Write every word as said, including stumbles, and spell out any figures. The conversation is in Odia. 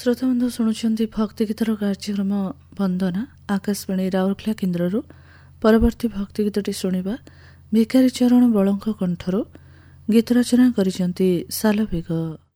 ଶ୍ରୋତାବନ୍ଧୁ ଶୁଣୁଛନ୍ତି ଭକ୍ତି ଗୀତର କାର୍ଯ୍ୟକ୍ରମ ବନ୍ଦନା ଆକାଶବାଣୀ ରାଉରକେଲା କେନ୍ଦ୍ରରୁ। ପରବର୍ତ୍ତୀ ଭକ୍ତି ଗୀତଟି ଶୁଣିବା ଭିକାରୀ ଚରଣ ବଳଙ୍କ କଣ୍ଠରୁ। ଗୀତ ରଚନା କରିଛନ୍ତି ସାଲବେଗ।